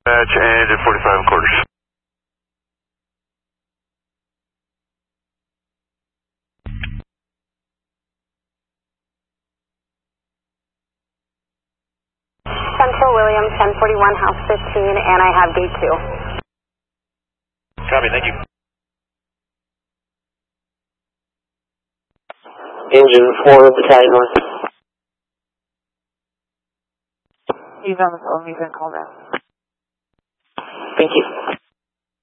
Dispatch and at 45 quarters. Central William, 1041, House 15, and I have gate 2. Copy, thank you. Engine 4, Battalion North. He's on the phone, he's going to call back. Thank you.